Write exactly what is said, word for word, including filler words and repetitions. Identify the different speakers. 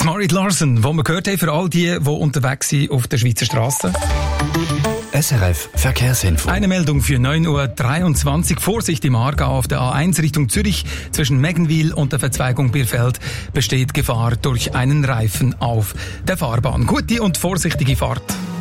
Speaker 1: Marit Larsen, wo wir gehört haben, für all die, die unterwegs sind auf der Schweizer Straße.
Speaker 2: S R F Verkehrsinfo.
Speaker 1: Eine Meldung für neun Uhr dreiundzwanzig. Vorsicht im Aargau auf der A eins Richtung Zürich. Zwischen Meggenwil und der Verzweigung Bierfeld besteht Gefahr durch einen Reifen auf der Fahrbahn. Gute und vorsichtige Fahrt.